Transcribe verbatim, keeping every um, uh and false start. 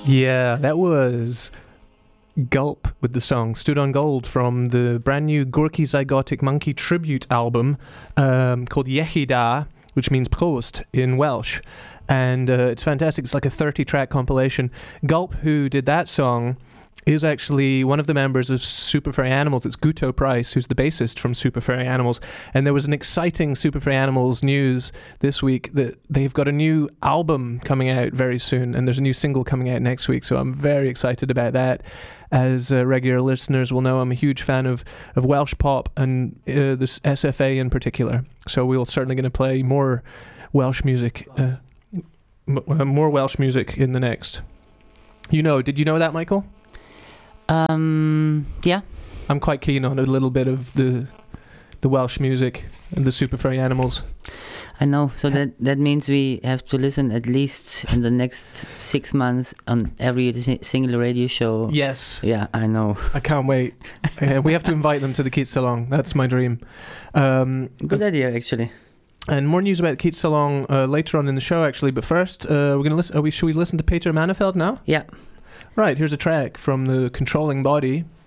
Yeah, that was Gulp with the song Stood on Gold from the brand new Gorky Zygotic Monkey tribute album um, called Yechida, which means post in Welsh. And uh, it's fantastic. It's like a thirty-track compilation. Gulp, who did that song, is actually one of the members of Super Furry Animals. It's Guto Price, who's the bassist from Super Furry Animals. And there was an exciting Super Furry Animals news this week that they've got a new album coming out very soon, and there's a new single coming out next week, so I'm very excited about that. As uh, regular listeners will know, I'm a huge fan of, of Welsh pop and uh, this S F A in particular. So we're certainly going to play more Welsh music, uh, m- more Welsh music in the next. You know, did you know that, Michael? Um, yeah. I'm quite keen on a little bit of the the Welsh music and the Super Furry Animals. I know. So that, that means we have to listen at least in the next six months on every single radio show. Yes. Yeah, I know. I can't wait. uh, we have to invite them to the Keats Salon. That's my dream. Um, Good idea, actually. And more news about Keats Salon uh, later on in the show, actually. But first, uh, we're gonna listen. Are we? Should we listen to Peter Manafeld now? Yeah. Right. Here's a track from the Controlling Body.